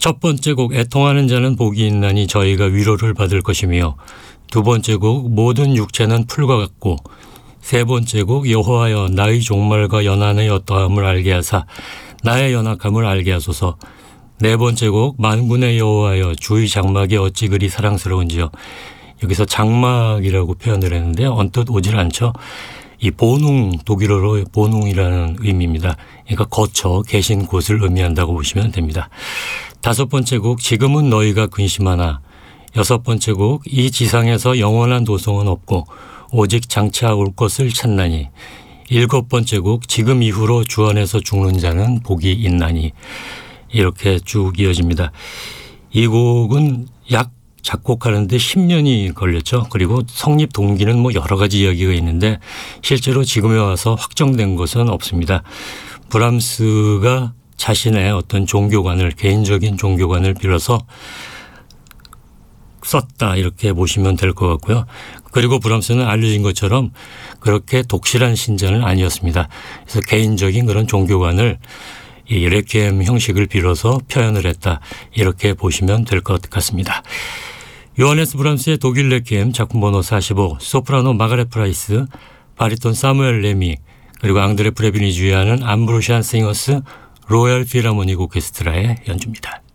첫 번째 곡 애통하는 자는 복이 있나니 저희가 위로를 받을 것이며, 두 번째 곡 모든 육체는 풀과 같고, 세 번째 곡 여호와여 나의 종말과 연한의 어떠함을 알게 하사 나의 연약함을 알게 하소서. 네 번째 곡 만군의 여호와여 주의 장막이 어찌 그리 사랑스러운지요. 여기서 장막이라고 표현을 했는데 언뜻 오질 않죠. 이 보농, 독일어로 보농이라는 의미입니다. 그러니까 거처 계신 곳을 의미한다고 보시면 됩니다. 다섯 번째 곡 지금은 너희가 근심하나, 여섯 번째 곡 이 지상에서 영원한 도성은 없고 오직 장차 올 것을 찾나니, 일곱 번째 곡 지금 이후로 주 안에서 죽는 자는 복이 있나니, 이렇게 쭉 이어집니다. 이 곡은 약 작곡하는데 10년이 걸렸죠. 그리고 성립 동기는 뭐 여러 가지 이야기가 있는데 실제로 지금에 와서 확정된 것은 없습니다. 브람스가 자신의 어떤 종교관을, 개인적인 종교관을 빌어서 썼다, 이렇게 보시면 될 것 같고요. 그리고 브람스는 알려진 것처럼 그렇게 독실한 신자는 아니었습니다. 그래서 개인적인 그런 종교관을 이 레퀴엠 형식을 빌어서 표현을 했다, 이렇게 보시면 될 것 같습니다. 요하네스 브람스의 독일 레퀴엠 작품 번호 45, 소프라노 마가렛 프라이스, 바리톤 사무엘 레미, 그리고 앙드레 프레빈이 주의하는 암브로시안 싱어스 로열 필하모닉 오케스트라의 연주입니다.